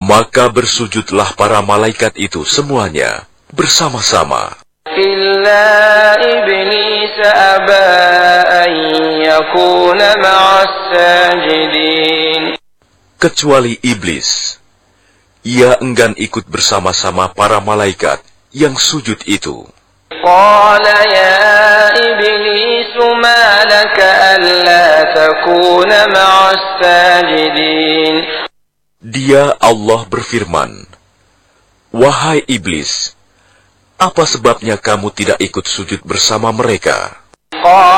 Maka bersujudlah para malaikat itu semuanya bersama-sama. Illa iblis aba an yakuna ma'as sajidin. Kecuali iblis. Ia enggan ikut bersama-sama para malaikat yang sujud itu. Qala ya iblis ma laka alla takuna ma'as sajidin. Dia Allah berfirman, "Wahai iblis, apa sebabnya kamu tidak ikut sujud bersama mereka?"